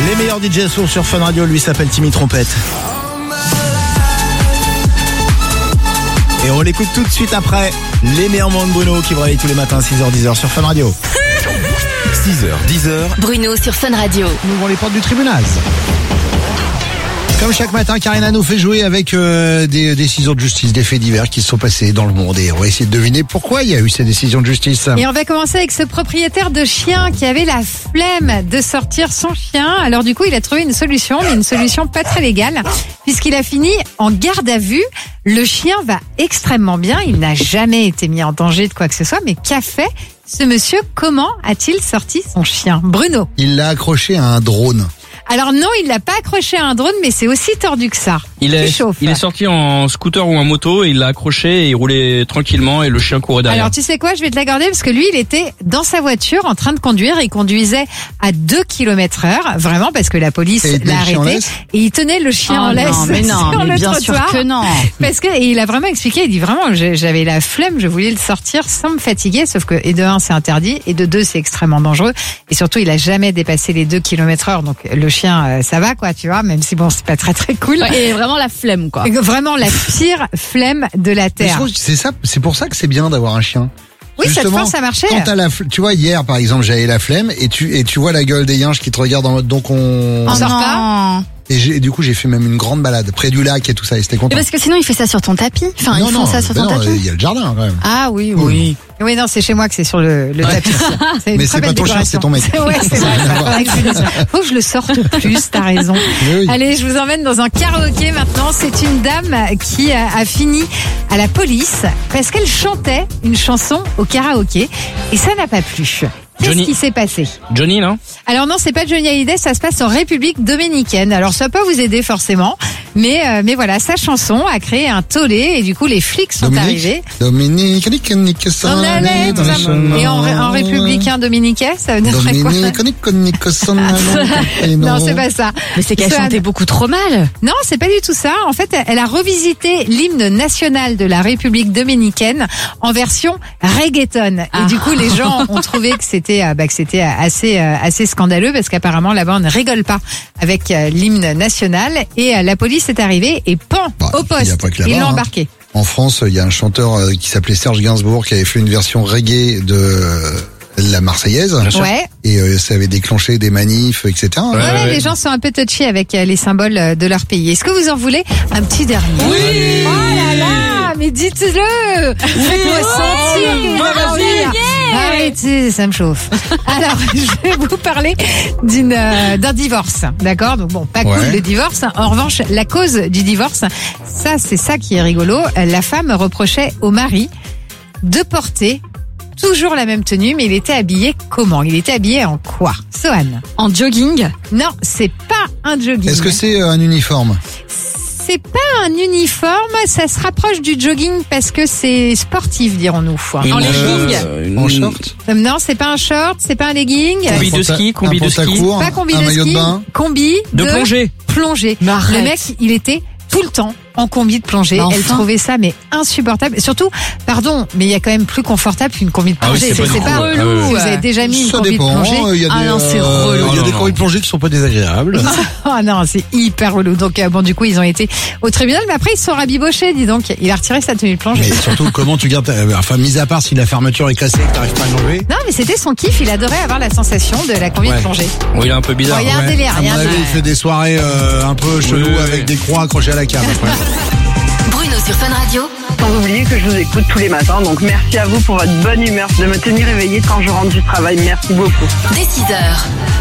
Les meilleurs DJ sourds sur Fun Radio, lui s'appelle Timmy Trompette. Et on l'écoute tout de suite après. Les meilleurs moments de Bruno qui vous réveille tous les matins 6h-10h sur Fun Radio. 6h-10h. Bruno sur Fun Radio. Nous ouvrons les portes du tribunal. Comme chaque matin, Karina nous fait jouer avec des décisions de justice, des faits divers qui se sont passés dans le monde. Et on va essayer de deviner pourquoi il y a eu ces décisions de justice. Et on va commencer avec ce propriétaire de chien qui avait la flemme de sortir son chien. Alors du coup, il a trouvé une solution, mais une solution pas très légale, puisqu'il a fini en garde à vue. Le chien va extrêmement bien, il n'a jamais été mis en danger de quoi que ce soit. Mais qu'a fait ce monsieur? Comment a-t-il sorti son chien? Bruno. Il l'a accroché à un drone. Alors non, il l'a pas accroché à un drone, mais c'est aussi tordu que ça. Il est sorti en scooter ou en moto, et il l'a accroché et il roulait tranquillement et le chien courait derrière. Alors tu sais quoi, je vais te l'accorder parce que lui, il était dans sa voiture en train de conduire. Il conduisait à 2 km/h, vraiment parce que la police l'a arrêté. Et il tenait le chien en laisse sur le bien trottoir. sûr que non. Parce que et il a vraiment expliqué, il dit vraiment, j'avais la flemme, je voulais le sortir sans me fatiguer, sauf que et de 1 c'est interdit et de 2 c'est extrêmement dangereux. Et surtout, il a jamais dépassé les 2 km/h, donc le chien, ça va quoi, tu vois, même si bon, c'est pas très très cool. Et vraiment la flemme quoi. Vraiment la pire flemme de la terre. C'est ça, c'est pour ça que c'est bien d'avoir un chien. Oui, ça te Justement, force à marcher. Quand t'as tu vois, hier par exemple, j'avais la flemme et tu vois la gueule des yinches qui te regardent en mode donc on sort pas. Et du coup, j'ai fait même une grande balade près du lac et tout ça, et c'était content. Mais parce que sinon il fait ça sur ton tapis. Enfin, ils font ça sur ton tapis. Il y a le jardin quand même. Ah oui. Oui, non, c'est chez moi que c'est sur le tapis. Mais c'est pas ton chien, c'est ton mec. Ouais, c'est vrai. Faut que je le sorte plus, t'as raison. Oui. Allez, je vous emmène dans un karaoké maintenant. C'est une dame qui a fini à la police parce qu'elle chantait une chanson au karaoké et ça n'a pas plu. Qu'est-ce qui s'est passé? Johnny, non? Alors non, c'est pas Johnny Hallyday, ça se passe en République dominicaine. Alors ça peut vous aider forcément, mais voilà, sa chanson a créé un tollé et du coup les flics sont arrivés. Dominique, s'en allait dans et en républicain dominicain, ça veut dire quoi? Non, c'est pas ça. Mais c'est qu'elle chantait beaucoup trop mal. Non, c'est pas du tout ça. En fait, elle a revisité l'hymne national de la République dominicaine en version reggaeton. Et du coup, les gens ont trouvé que c'était assez scandaleux parce qu'apparemment là-bas on ne rigole pas avec l'hymne national et la police est arrivée et au poste, ils l'ont embarqué. En France, il y a un chanteur qui s'appelait Serge Gainsbourg qui avait fait une version reggae de la Marseillaise. Ouais. Et ça avait déclenché des manifs, etc. Ouais, les gens sont un peu touchés avec les symboles de leur pays. Est-ce que vous en voulez un petit dernier? Oui. Oh là là, mais dites-le. Faites-moi sentir. Arrêtez, ça me chauffe. Alors, je vais vous parler d'un divorce, d'accord? Donc bon, pas cool le divorce. En revanche, la cause du divorce, c'est ça qui est rigolo. La femme reprochait au mari de porter toujours la même tenue, mais il était habillé comment? Il était habillé en quoi? Sohan. En jogging? Non, c'est pas un jogging. Est-ce que c'est un uniforme? C'est pas un uniforme, ça se rapproche du jogging parce que c'est sportif, dirons-nous. En legging? En short? Non, c'est pas un short, c'est pas un legging. Combi de ski. Pas combi de ski. Combi de plongée. Le mec, il était tout le temps en combi de plongée. Elle trouvait ça mais insupportable. Et surtout, pardon, mais il y a quand même plus confortable qu'une combi de plongée. C'est pas relou. Vous avez déjà mis une combi de plongée? Il y a c'est relou. Il y a des combis de plongée qui sont pas désagréables. Ah non, c'est hyper relou. Donc bon, du coup, ils ont été au tribunal, mais après ils se sont rabibochés, dis donc. Il a retiré sa tenue de plongée. Mais surtout, comment tu gardes mis à part si la fermeture est cassée et que t'arrives pas à l'enlever. Non, mais c'était son kiff. Il adorait avoir la sensation de la combi de plongée. Oui, il est un peu bizarre. Il y a un délire. Il fait des soirées un peu chelou avec des croix accrochées à la cave. Bruno sur Fun Radio. Sans oublier que je vous écoute tous les matins, donc merci à vous pour votre bonne humeur, de me tenir éveillée quand je rentre du travail. Merci beaucoup. Dès 6h.